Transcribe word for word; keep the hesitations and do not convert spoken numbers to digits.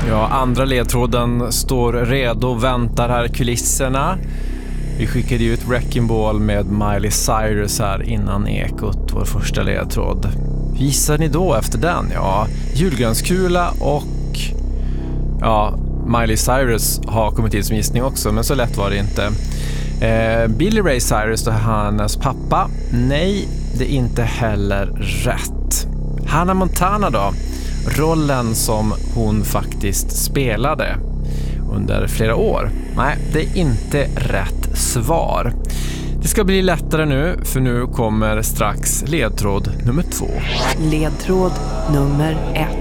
Ja, andra ledtråden står redo och väntar här i kulisserna. Vi skickade ju ut Wrecking Ball med Miley Cyrus här innan Ekot, vår första ledtråd. Gissar ni då efter den? Ja, julgranskula och ja, Miley Cyrus har kommit in som gissning också, men så lätt var det inte. Eh, Billy Ray Cyrus och hennes pappa? Nej, det är inte heller rätt. Hannah Montana då? Rollen som hon faktiskt spelade under flera år? Nej, det är inte rätt svar. Det ska bli lättare nu, för nu kommer strax ledtråd nummer två. Ledtråd nummer ett.